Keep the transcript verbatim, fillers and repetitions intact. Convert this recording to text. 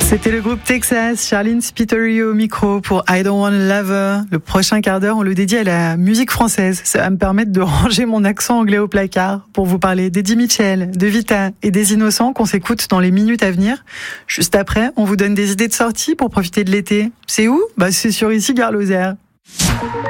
C'était le groupe Texas, Charlene Spiteri au micro pour I Don't Want a Lover. Le prochain quart d'heure, on le dédie à la musique française. Ça va me permettre de ranger mon accent anglais au placard pour vous parler d'Eddie Mitchell, de Vita et des Innocents qu'on s'écoute dans les minutes à venir. Juste après, on vous donne des idées de sortie pour profiter de l'été. C'est où ? Bah, c'est sur Ici Gare Lozère.